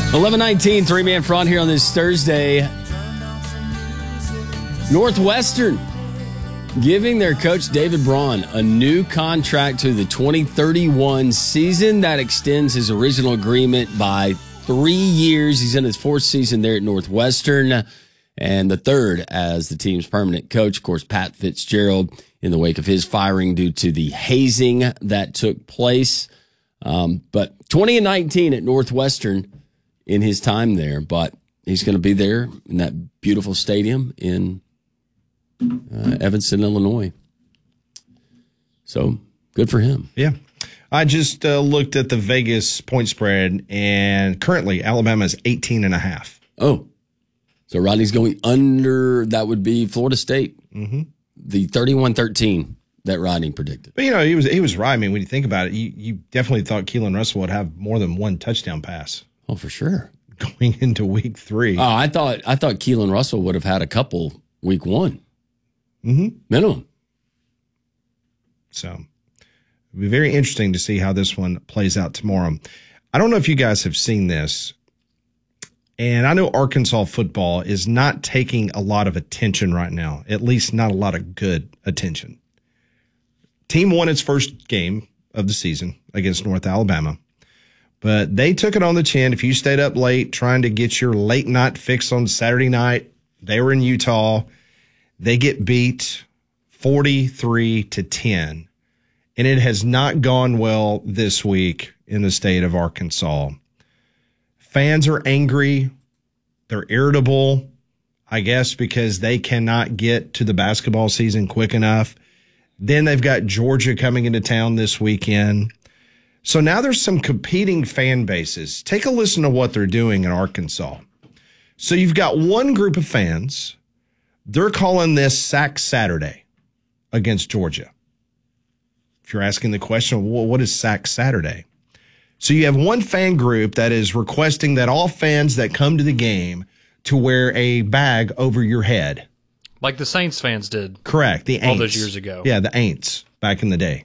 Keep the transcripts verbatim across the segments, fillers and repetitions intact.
eleven nineteen, three-man front here on this Thursday. Northwestern giving their coach David Braun a new contract to the twenty thirty-one season that extends his original agreement by three years. He's in his fourth season there at Northwestern and the third as the team's permanent coach. Of course, Pat Fitzgerald in the wake of his firing due to the hazing that took place. Um, but twenty and nineteen at Northwestern in his time there, but he's going to be there in that beautiful stadium in uh, Evanston, Illinois. So good for him. Yeah. I just uh, looked at the Vegas point spread, and currently Alabama is eighteen and a half. Oh, so Rodney's going under. That would be Florida State. Mm-hmm. The thirty-one thirteen that Rodney predicted. But, you know, he was he was right. I mean, when you think about it, you, you definitely thought Keelan Russell would have more than one touchdown pass. Oh, for sure. Going into week three. Oh, I thought I thought Keelan Russell would have had a couple week one. Mm-hmm. Minimum. So it'll be very interesting to see how this one plays out tomorrow. I don't know if you guys have seen this, and I know Arkansas football is not taking a lot of attention right now, at least not a lot of good attention. Team won its first game of the season against North Alabama, but they took it on the chin. If you stayed up late trying to get your late night fix on Saturday night, they were in Utah. They get beat forty-three to ten. And it has not gone well this week in the state of Arkansas. Fans are angry. They're irritable, I guess, because they cannot get to the basketball season quick enough. Then they've got Georgia coming into town this weekend. So now there's some competing fan bases. Take a listen to what they're doing in Arkansas. So you've got one group of fans. They're calling this Sack Saturday against Georgia. If you're asking the question, well, what is Sack Saturday? So you have one fan group that is requesting that all fans that come to the game to wear a bag over your head. Like the Saints fans did. Correct. The Aints. All those years ago. Yeah, the Aints back in the day.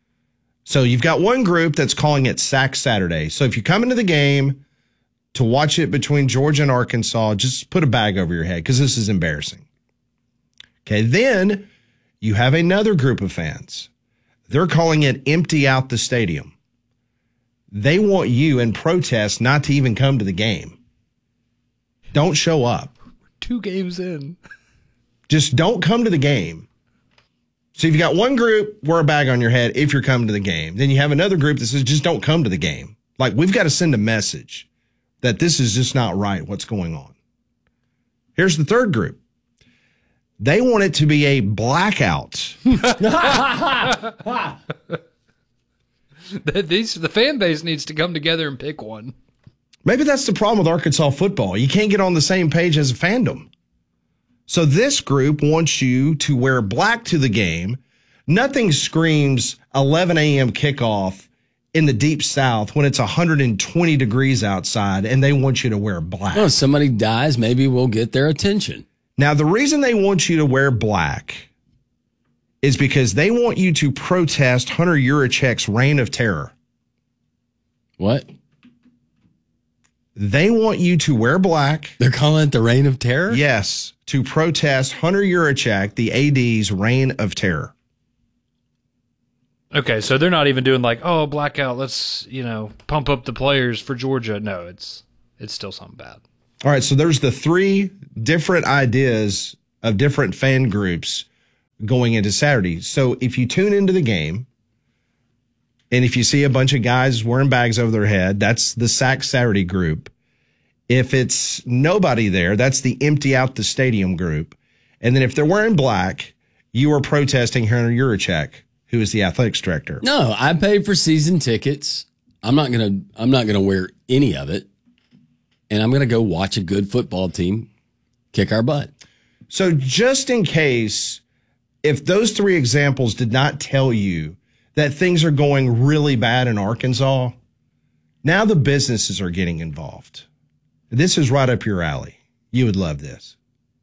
So you've got one group that's calling it Sack Saturday. So if you come into the game to watch it between Georgia and Arkansas, just put a bag over your head because this is embarrassing. Okay, then you have another group of fans. They're calling it Empty Out the Stadium. They want you in protest not to even come to the game. Don't show up. Two games in. Just don't come to the game. So you've got one group, wear a bag on your head if you're coming to the game. Then you have another group that says just don't come to the game. Like, we've got to send a message that this is just not right, what's going on. Here's the third group. They want it to be a blackout. These, the fan base needs to come together and pick one. Maybe that's the problem with Arkansas football. You can't get on the same page as a fandom. So this group wants you to wear black to the game. Nothing screams eleven a.m. kickoff in the deep south when it's one hundred twenty degrees outside and they want you to wear black. Well, if somebody dies, maybe we'll get their attention. Now, the reason they want you to wear black is because they want you to protest Hunter Yurichek's reign of terror. What? They want you to wear black. They're calling it the reign of terror? Yes, to protest Hunter Yurichek, the A D's reign of terror. Okay, so they're not even doing like, oh, blackout, let's, you know, pump up the players for Georgia. No, it's it's still something bad. All right, so there's the three different ideas of different fan groups going into Saturday. So if you tune into the game and if you see a bunch of guys wearing bags over their head, that's the Sack Saturday group. If it's nobody there, that's the Empty Out the Stadium group. And then if they're wearing black, you are protesting Hunter Yurichek, who is the athletics director. No, I paid for season tickets. I'm not gonna. I'm not gonna wear any of it, and I'm gonna go watch a good football team kick our butt. So just in case, if those three examples did not tell you that things are going really bad in Arkansas, now the businesses are getting involved. This is right up your alley. You would love this.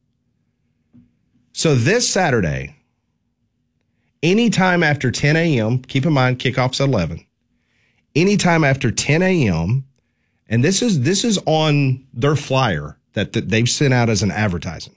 So this Saturday, anytime after ten a.m., keep in mind kickoff's at eleven, anytime after ten a.m., And this is this is on their flyer that, that they've sent out as an advertising.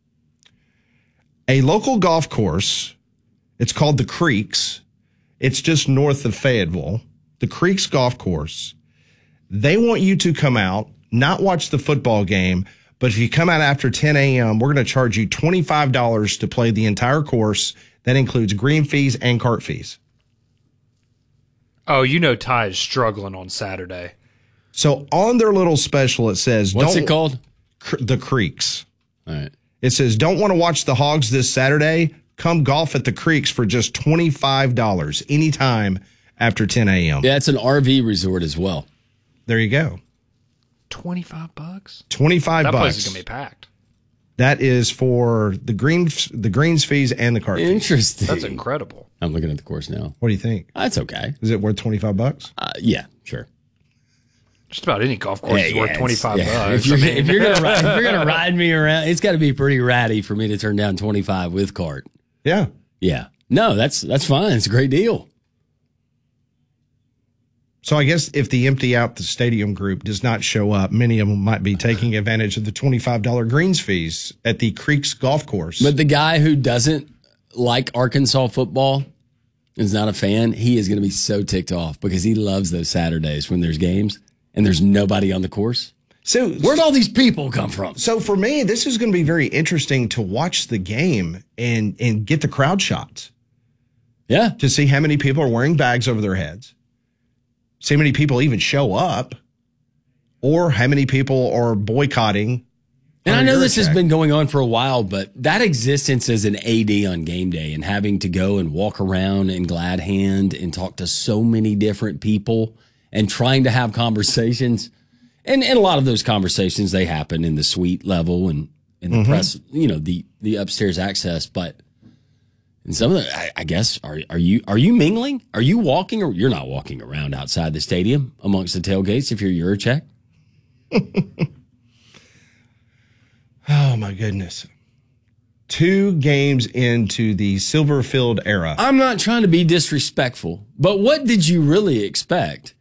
A local golf course, it's called the Creeks. It's just north of Fayetteville. The Creeks Golf Course. They want you to come out, not watch the football game, but if you come out after ten a.m., we're going to charge you twenty-five dollars to play the entire course. That includes green fees and cart fees. Oh, you know Ty is struggling on Saturday. So on their little special, it says... What's don't, it called? Cr- the Creeks. All right. It says, don't want to watch the Hogs this Saturday? Come golf at the Creeks for just twenty-five dollars anytime after ten a.m. Yeah, it's an R V resort as well. There you go. twenty-five bucks? twenty-five that bucks. That place is going to be packed. That is for the greens, the greens fees and the cart fees. Interesting. That's incredible. I'm looking at the course now. What do you think? That's okay. Is it worth twenty-five bucks? Uh, yeah, sure. Just about any golf course Yeah, is yeah, worth twenty-five yeah. bucks. If you're, I mean. if you're gonna ride, if you're gonna ride me around, it's got to be pretty ratty for me to turn down twenty-five with cart. Yeah. Yeah. No, that's that's fine. It's a great deal. So I guess if the empty out the stadium group does not show up, many of them might be taking advantage of the twenty-five dollars greens fees at the Creeks Golf Course. But the guy who doesn't like Arkansas football is not a fan. He is going to be so ticked off because he loves those Saturdays when there's games and there's nobody on the course. So where'd all these people come from? So for me, this is going to be very interesting to watch the game and and get the crowd shots. Yeah. To see how many people are wearing bags over their heads. See how many people even show up. Or how many people are boycotting. And I know this has been going on for a while, but that existence as an A D on game day and having to go and walk around in glad hand and talk to so many different people and trying to have conversations. And, and a lot of those conversations, they happen in the suite level and in the mm-hmm. press, you know, the, the upstairs access. But in some of the, I, I guess, are, are you, are you mingling? Are you walking or you're not walking around outside the stadium amongst the tailgates if you're Eurocheck? Oh my goodness. Two games into the Silverfield era. I'm not trying to be disrespectful, but what did you really expect?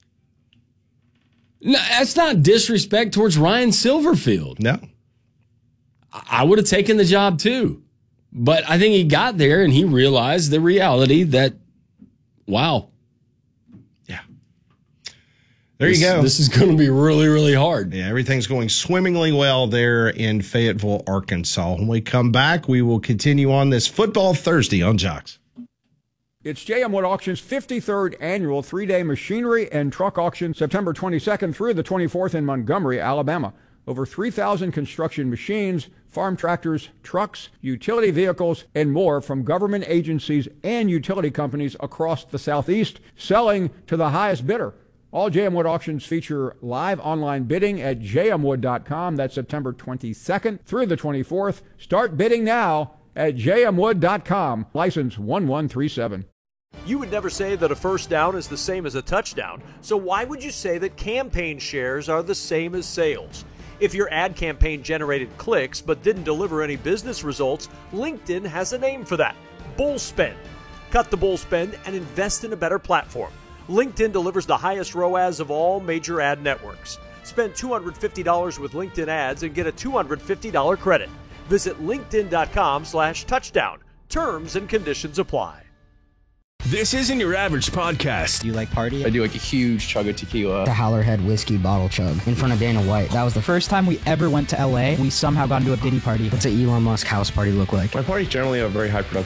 No, that's not disrespect towards Ryan Silverfield. No. I would have taken the job too. But I think he got there and he realized the reality that, wow. Yeah. There this, you go. This is going to be really, really hard. Yeah, everything's going swimmingly well there in Fayetteville, Arkansas. When we come back, we will continue on this Football Thursday on Jocks. It's J M Wood Auction's fifty-third annual three-day machinery and truck auction, September twenty-second through the twenty-fourth in Montgomery, Alabama. Over three thousand construction machines, farm tractors, trucks, utility vehicles, and more from government agencies and utility companies across the Southeast, selling to the highest bidder. All J M Wood auctions feature live online bidding at j m wood dot com. That's September twenty-second through the twenty-fourth. Start bidding now at j m wood dot com. License one one three seven. You would never say that a first down is the same as a touchdown, so why would you say that campaign shares are the same as sales? If your ad campaign generated clicks but didn't deliver any business results, LinkedIn has a name for that: bull spend. Cut the bull spend and invest in a better platform. LinkedIn delivers the highest R O A S of all major ad networks. Spend two hundred fifty dollars with LinkedIn ads and get a two hundred fifty dollars credit. Visit linkedin dot com slash touchdown. Terms and conditions apply. This isn't your average podcast. Do you like party? I do like a huge chug of tequila. The Howlerhead whiskey bottle chug in front of Dana White. That was the first time we ever went to L A. We somehow got into a Diddy party. What's an Elon Musk house party look like? My parties generally have a very high production